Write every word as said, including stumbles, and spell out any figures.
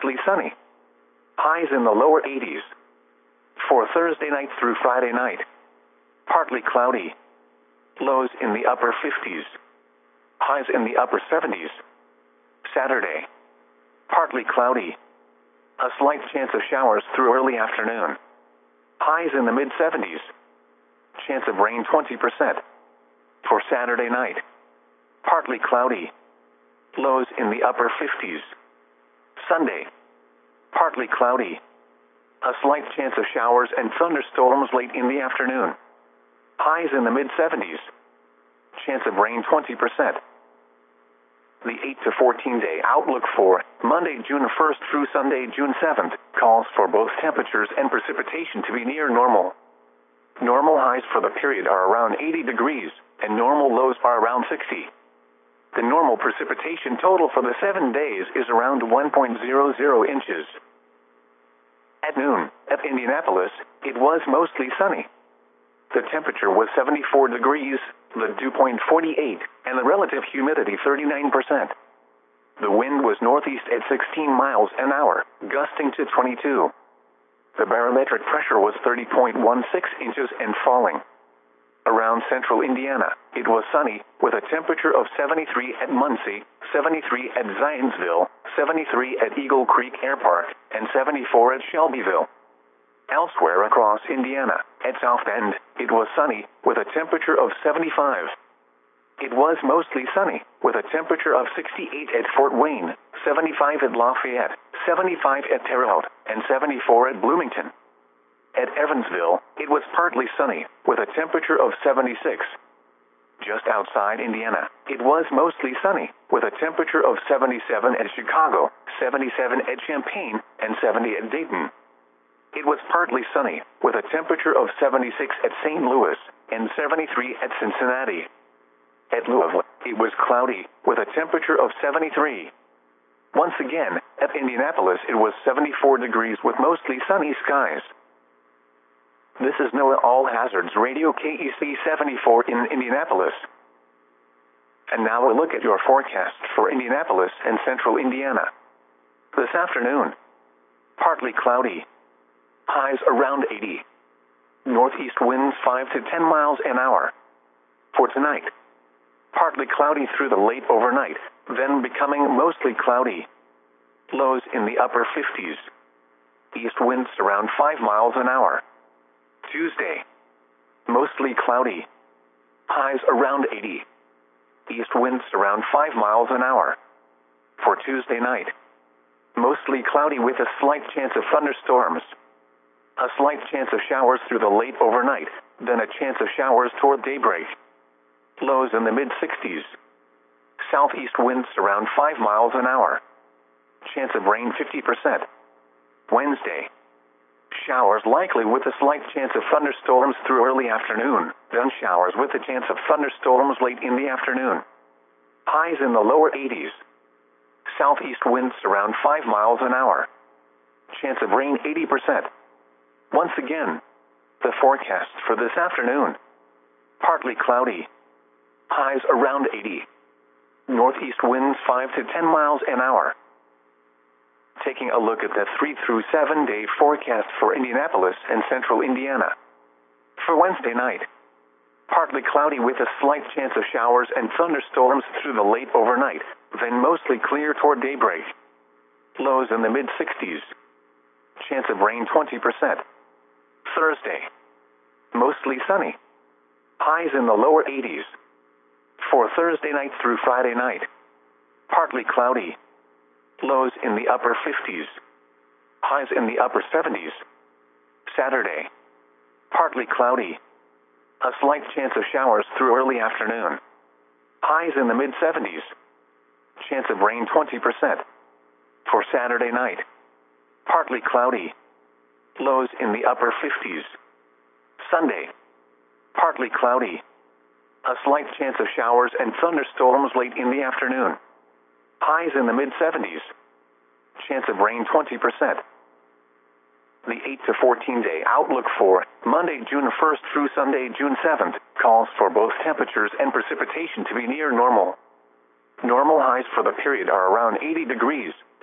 mostly sunny. Highs in the lower eighties. For Thursday night through Friday night, partly cloudy. Lows in the upper fifties. Highs in the upper seventies. Saturday, partly cloudy. A slight chance of showers through early afternoon. Highs in the mid seventies. Chance of rain twenty percent. For Saturday night, partly cloudy. Lows in the upper fifties. Sunday, partly cloudy. A slight chance of showers and thunderstorms late in the afternoon. Highs in the mid seventies. Chance of rain twenty percent. The eight to fourteen day outlook for Monday, June first through Sunday, June seventh, calls for both temperatures and precipitation to be near normal. Normal highs for the period are around eighty degrees, and normal lows are around sixty. The normal precipitation total for the seven days is around one point zero zero inches. At noon, at Indianapolis, it was mostly sunny. The temperature was seventy-four degrees, the dew point forty-eight, and the relative humidity thirty-nine percent. The wind was northeast at sixteen miles an hour, gusting to twenty-two. The barometric pressure was thirty point one six inches and falling. Around central Indiana, it was sunny, with a temperature of seventy-three at Muncie, seventy-three at Zionsville, seventy-three at Eagle Creek Air Park, and seventy-four at Shelbyville. Elsewhere across Indiana, at South Bend, it was sunny, with a temperature of seventy-five. It was mostly sunny, with a temperature of sixty-eight at Fort Wayne, seventy-five at Lafayette, seventy-five at Terre Haute, and seventy-four at Bloomington. At Evansville, it was partly sunny, with a temperature of seventy-six. Just outside Indiana, it was mostly sunny, with a temperature of seventy-seven at Chicago, seventy-seven at Champaign, and seventy at Dayton. It was partly sunny, with a temperature of seventy-six at Saint Louis, and seventy-three at Cincinnati. At Louisville, it was cloudy, with a temperature of seventy-three. Once again, at Indianapolis it was seventy-four degrees with mostly sunny skies. This is NOAA All Hazards Radio K E C seventy-four in Indianapolis. And now a look at your forecast for Indianapolis and central Indiana. This afternoon, partly cloudy. Highs around eighty. Northeast winds five to ten miles an hour. For tonight, partly cloudy through the late overnight, then becoming mostly cloudy. Lows in the upper fifties. East winds around five miles an hour. Tuesday, mostly cloudy. Highs around eighty. East winds around five miles an hour. For Tuesday night, mostly cloudy with a slight chance of thunderstorms. A slight chance of showers through the late overnight, then a chance of showers toward daybreak. Lows in the mid sixties. Southeast winds around five miles an hour. Chance of rain fifty percent. Wednesday, showers likely with a slight chance of thunderstorms through early afternoon, then showers with a chance of thunderstorms late in the afternoon. Highs in the lower eighties. Southeast winds around five miles an hour. Chance of rain eighty percent. Once again, the forecast for this afternoon. Partly cloudy. Highs around eighty. Northeast winds five to ten miles an hour. Taking a look at the three through seven day forecast for Indianapolis and central Indiana. For Wednesday night, partly cloudy with a slight chance of showers and thunderstorms through the late overnight, then mostly clear toward daybreak. Lows in the mid sixties. Chance of rain twenty percent. Thursday, mostly sunny. Highs in the lower eighties. For Thursday night through Friday night, partly cloudy. Lows in the upper fifties. Highs in the upper seventies. Saturday, partly cloudy. A slight chance of showers through early afternoon. Highs in the mid seventies. Chance of rain twenty percent. For Saturday night, partly cloudy. Lows in the upper fifties. Sunday, partly cloudy. A slight chance of showers and thunderstorms late in the afternoon. Highs in the mid seventies. Chance of rain twenty percent. The eight to fourteen day outlook for Monday, June first through Sunday, June seventh, calls for both temperatures and precipitation to be near normal. Normal highs for the period are around eighty degrees.